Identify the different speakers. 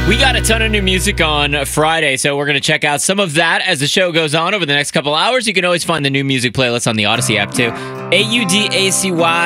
Speaker 1: We got a ton of new music on Friday, so we're going to check out some of that as the show goes on over the next couple hours. You can always find the new music playlist on the Odyssey app, too. AUDACY